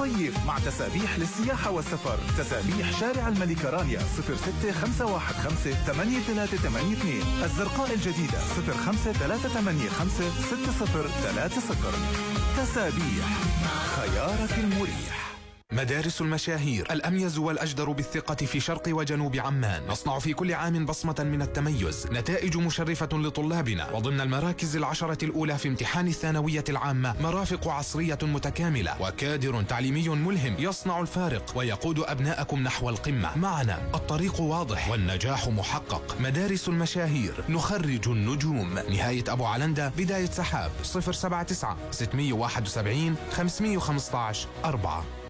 صيف مع تسابيح للسياحة والسفر. تسابيح شارع الملكة رانيا 06515 8382. الزرقاء الجديدة 053856030. تسابيح، خيارك المريح. مدارس المشاهير، الأميز والأجدر بالثقة في شرق وجنوب عمان. نصنع في كل عام بصمة من التميز، نتائج مشرفة لطلابنا، وضمن المراكز 10 الأولى في امتحان الثانوية العامة مرافق عصرية متكاملة وكادر تعليمي ملهم يصنع الفارق ويقود أبناءكم نحو القمة. معنا الطريق واضح والنجاح محقق. مدارس المشاهير، نخرج النجوم. نهاية أبو علندة، بداية سحاب، 079 671 515 4.